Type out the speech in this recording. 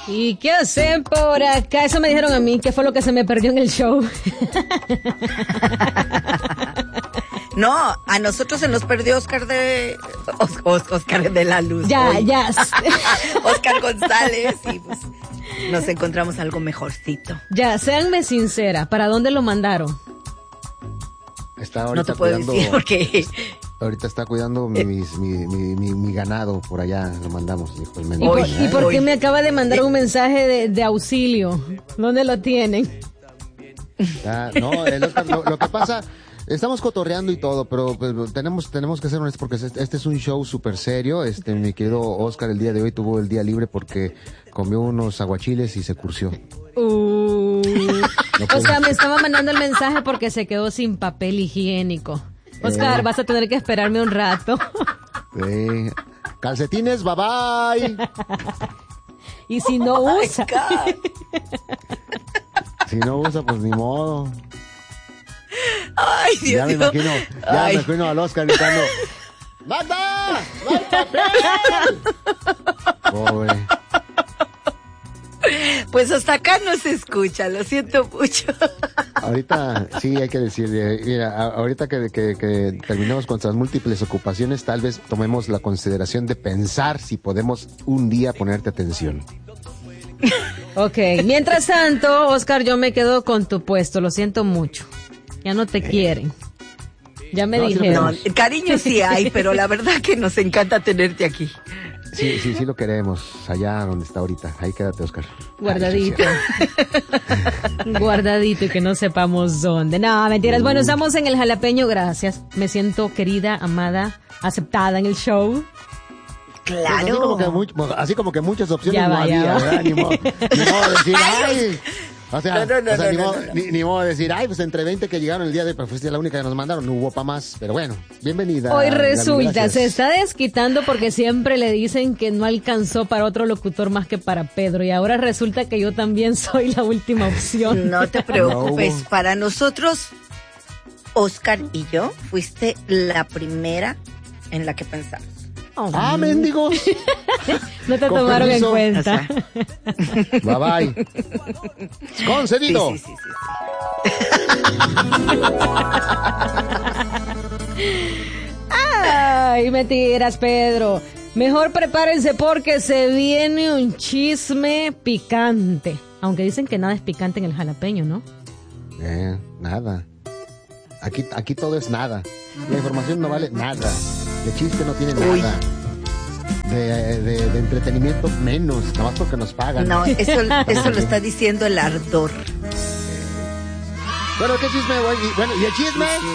¿Y qué hacen por acá? Eso me dijeron a mí, ¿qué fue lo que se me perdió en el show? No, a nosotros se nos perdió Oscar de la Luz. Ya. Oscar González y pues nos encontramos algo mejorcito. Ya, séanme sincera, ¿para dónde lo mandaron? Está ahorita No te puedo cuidando, decir porque... Ahorita está cuidando mi ganado, por allá lo mandamos, dijo el ¿Y mendigo. por qué me acaba de mandar un mensaje de auxilio? ¿Dónde lo tienen? No, lo que pasa, estamos cotorreando y todo, pero pues, tenemos que ser honestos porque este es un show súper serio. Mi querido Oscar el día de hoy tuvo el día libre porque comió unos aguachiles y se cursió. O sea, me estaba mandando el mensaje porque se quedó sin papel higiénico. Oscar, vas a tener que esperarme un rato. Sí. Calcetines, bye bye. Y si no usa. Si no usa, pues ni modo. Ay, Dios Ya me mío. imagino al Oscar gritando: ¡Manda! ¡No hay papel! Pobre. Pues hasta acá no se escucha, lo siento mucho. Ahorita, sí, hay que decirle, mira, ahorita que terminemos con nuestras múltiples ocupaciones, tal vez tomemos la consideración de pensar si podemos un día ponerte atención. Ok, mientras tanto, Oscar, yo me quedo con tu puesto, lo siento mucho. Ya no te quieren. Ya me dijeron. No, cariño sí hay, pero la verdad que nos encanta tenerte aquí. Sí lo queremos, allá donde está ahorita. Ahí quédate, Oscar. Guardadito. Guardadito y que no sepamos dónde. No, mentiras. Bueno, estamos en el Jalapeño, gracias. Me siento querida, amada, aceptada en el show. Claro. Pues así como que muchas opciones Ya no va, había, ya va. ¿verdad? Ni modo de decir, ay. O sea, No. ni modo de decir, ay, pues entre 20 que llegaron el día de hoy, pues fuiste la única que nos mandaron, no hubo para más. Pero bueno, bienvenida. Hoy Gaby, resulta, gracias. se está desquitando porque siempre le dicen que no alcanzó para otro locutor más que para Pedro. Y ahora resulta que yo también soy la última opción. No te preocupes, No hubo. para nosotros, Oscar y yo, fuiste la primera en la que pensamos. Ah, mendigos. No te Con tomaron en permiso. cuenta. Bye bye. Concedido. Sí. Ay, mentiras, Pedro. Mejor prepárense porque se viene un chisme picante. Aunque dicen que nada es picante en el Jalapeño, ¿no? Nada. Aquí todo es nada. La información no vale nada. De chiste no tiene nada. De entretenimiento menos. Nada más porque nos pagan. No, eso lo está diciendo el ardor. Bueno, ¿qué chisme, güey? Bueno, ¿y el chisme?